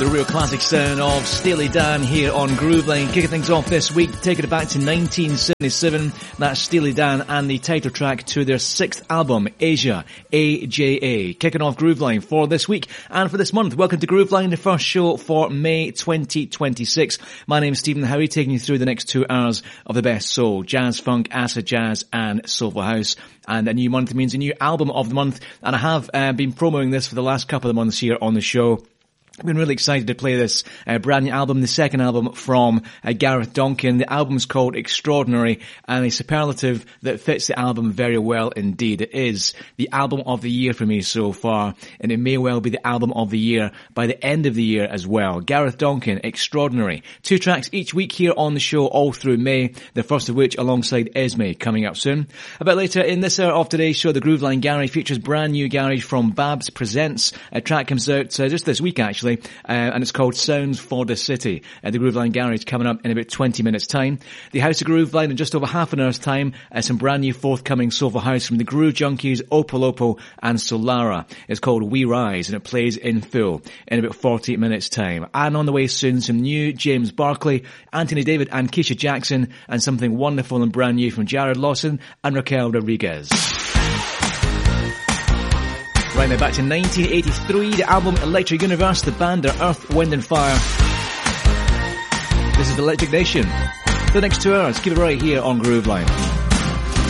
The real classic sound of Steely Dan here on Grooveline. Kicking things off this week, taking it back to 1977. That's Steely Dan and the title track to their 6th album, Aja, AJA. Kicking off Grooveline for this week and for this month. Welcome to Grooveline, the first show for May 2026. My name is Stephen Howie, taking you through the next 2 hours of the best soul, jazz, funk, acid jazz and soulful house. And a new month means a new album of the month. And I have been promoting this for the last couple of months here on the show. I've been really excited to play this brand new album, the second album from Gareth Donkin. The album's called Extraordinary, and a superlative that fits the album very well indeed. It is the album of the year for me so far, and it may well be the album of the year by the end of the year as well. Gareth Donkin, Extraordinary. 2 tracks each week here on the show all through May, the first of which alongside Esme coming up soon. A bit later in this hour of today's show, the Grooveline Garage features brand new garage from Babs Presents. A track comes out just this week actually. And it's called Sounds for the City. The Grooveline Garage coming up in about 20 minutes time. The House of Grooveline in just over half an hour's time. Some brand new forthcoming soulful house from the Groove Junkies, Opolopo and Solara. It's called We Rise and it plays in full in about 40 minutes time. And on the way soon, some new James Barclay, Anthony David and Keisha Jackson, and something wonderful and brand new from Jared Lawson and Raquel Rodriguez. Right now, back to 1983, the album Electric Universe, the band are Earth, Wind and Fire. This is Electric Nation. For the next 2 hours, keep it right here on Grooveline.